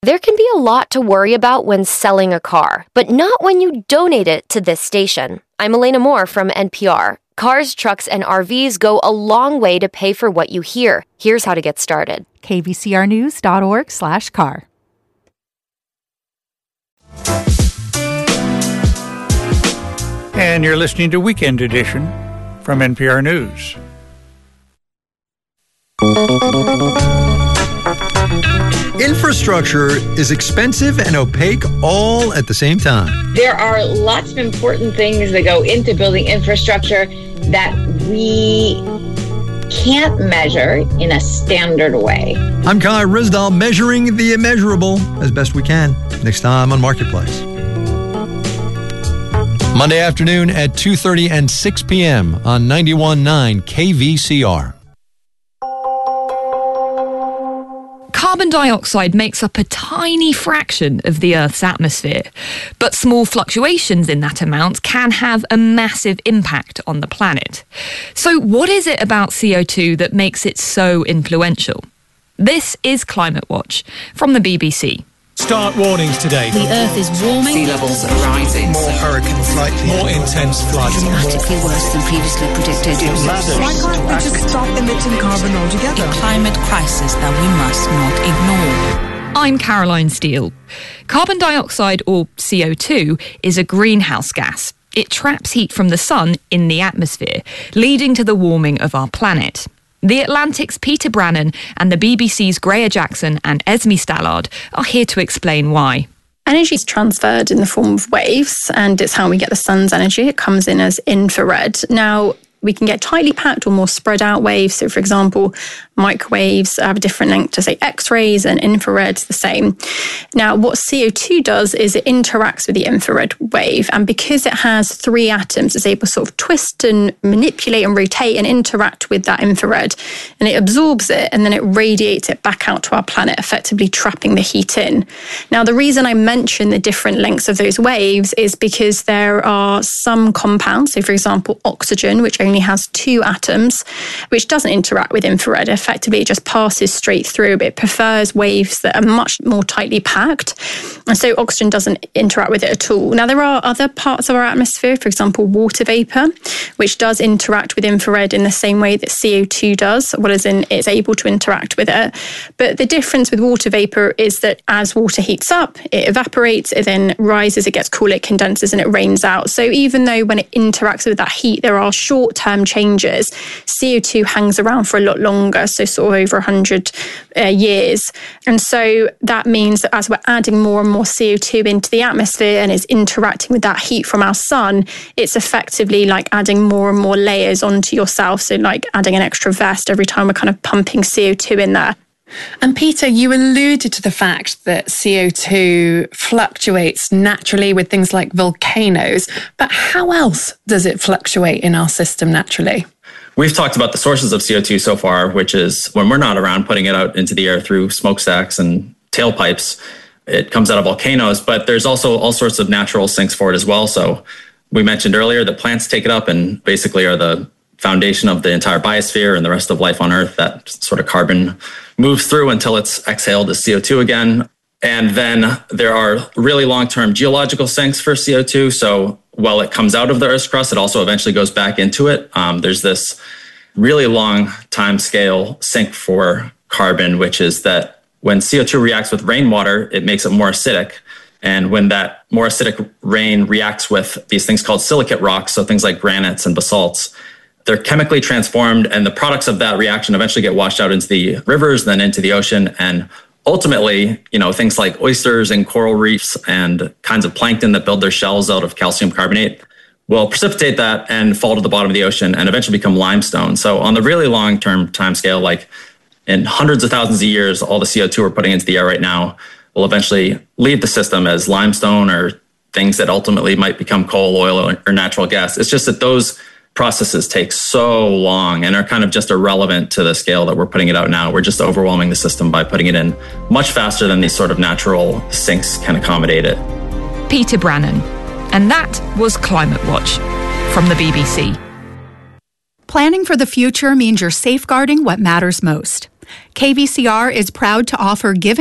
There can be a lot to worry about when selling a car, but not when you donate it to this station. I'm Elena Moore from NPR. Cars, trucks, and RVs go a long way to pay for what you hear. Here's how to get started. kvcrnews.org/car. And you're listening to Weekend Edition from NPR News. Infrastructure is expensive and opaque all at the same time. There are lots of important things that go into building infrastructure that we can't measure in a standard way. I'm Kai Rizdal, measuring the immeasurable as best we can. Next time on Marketplace. Monday afternoon at 2:30 and 6 p.m. on 91.9 KVCR. Carbon dioxide makes up a tiny fraction of the Earth's atmosphere, but small fluctuations in that amount can have a massive impact on the planet. So what is it about CO2 that makes it so influential? This is Climate Watch from the BBC. Start warnings today. The Earth is warming. Sea levels are rising. More hurricanes likely. More intense floods. Dramatically worse than previously predicted. Why can't we just stop emitting carbon altogether? A climate crisis that we must not ignore. I'm Caroline Steele. Carbon dioxide, or CO2, is a greenhouse gas. It traps heat from the sun in the atmosphere, leading to the warming of our planet. The Atlantic's Peter Brannan and the BBC's Greer Jackson and Esme Stallard are here to explain why. Energy is transferred in the form of waves, and it's how we get the sun's energy. It comes in as infrared. Now, we can get tightly packed or more spread out waves. So, for example, microwaves have a different length to, say, X-rays, and infrared's the same. Now, what CO2 does is it interacts with the infrared wave. And because it has three atoms, it's able to sort of twist and manipulate and rotate and interact with that infrared. And it absorbs it, and then it radiates it back out to our planet, effectively trapping the heat in. Now, the reason I mention the different lengths of those waves is because there are some compounds, so for example, oxygen, which only has two atoms, which doesn't interact with infrared. Effectively, it just passes straight through, but it prefers waves that are much more tightly packed. And so oxygen doesn't interact with it at all. Now, there are other parts of our atmosphere, for example, water vapor, which does interact with infrared in the same way that CO2 does, well as in it's able to interact with it. But the difference with water vapor is that as water heats up, it evaporates, it then rises, it gets cooler, it condenses, and it rains out. So even though when it interacts with that heat, there are short-term changes, CO2 hangs around for a lot longer, so sort of over 100 years. And so that means that as we're adding more and more CO2 into the atmosphere and it's interacting with that heat from our sun, it's effectively like adding more and more layers onto yourself. So like adding an extra vest every time we're kind of pumping CO2 in there. And Peter, you alluded to the fact that CO2 fluctuates naturally with things like volcanoes, but how else does it fluctuate in our system naturally? We've talked about the sources of CO2 so far, which is when we're not around putting it out into the air through smokestacks and tailpipes, it comes out of volcanoes, but there's also all sorts of natural sinks for it as well. So we mentioned earlier that plants take it up and basically are the foundation of the entire biosphere and the rest of life on Earth. That sort of carbon moves through until it's exhaled as CO2 again. And then there are really long-term geological sinks for CO2. So while it comes out of the Earth's crust, it also eventually goes back into it. There's this really long time scale sink for carbon, which is that when CO2 reacts with rainwater, it makes it more acidic. And when that more acidic rain reacts with these things called silicate rocks, so things like granites and basalts, they're chemically transformed, and the products of that reaction eventually get washed out into the rivers, then into the ocean. And ultimately, things like oysters and coral reefs and kinds of plankton that build their shells out of calcium carbonate will precipitate that and fall to the bottom of the ocean and eventually become limestone. So on the really long-term timescale, like in hundreds of thousands of years, all the CO2 we're putting into the air right now will eventually leave the system as limestone or things that ultimately might become coal, oil, or natural gas. It's just that those processes take so long and are kind of just irrelevant to the scale that we're putting it out now. We're just overwhelming the system by putting it in much faster than these sort of natural sinks can accommodate it. Peter Brannan. And that was Climate Watch from the BBC. Planning for the future means you're safeguarding what matters most. KVCR is proud to offer Giving